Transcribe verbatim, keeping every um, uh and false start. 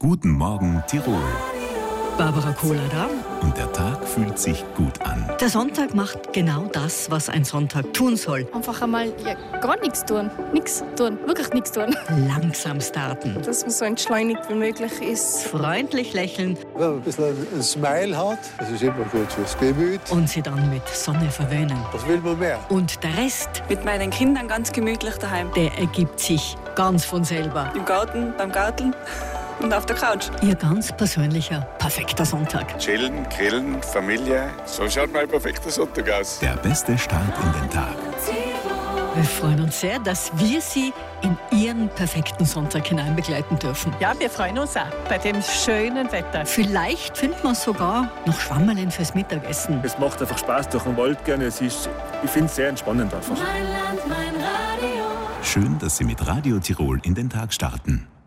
Guten Morgen Tirol. Barbara Kohler da. Und der Tag fühlt sich gut an. Der Sonntag macht genau das, was ein Sonntag tun soll. Einfach einmal ja, gar nichts tun. Nichts tun. Wirklich nichts tun. Langsam starten. Dass man so entschleunigt wie möglich ist. Freundlich lächeln. Wenn man ein bisschen ein Smile hat, das ist immer gut fürs Gemüt. Und sie dann mit Sonne verwöhnen. Was will man mehr? Und der Rest, mit meinen Kindern ganz gemütlich daheim. der ergibt sich ganz von selber. Im Garten, beim Garteln und auf der Couch. Ihr ganz persönlicher, perfekter Sonntag. Chillen, grillen, Familie. So schaut mein perfekter Sonntag aus. Der beste Start in den Tag. Wir freuen uns sehr, dass wir Sie in Ihren perfekten Sonntag hinein begleiten dürfen. Ja, wir freuen uns auch bei dem schönen Wetter. Vielleicht finden wir sogar noch Schwammerln fürs Mittagessen. Es macht einfach Spaß durch den Wald gerne. Es ist, ich finde es sehr entspannend einfach. Schön, dass Sie mit Radio Tirol in den Tag starten.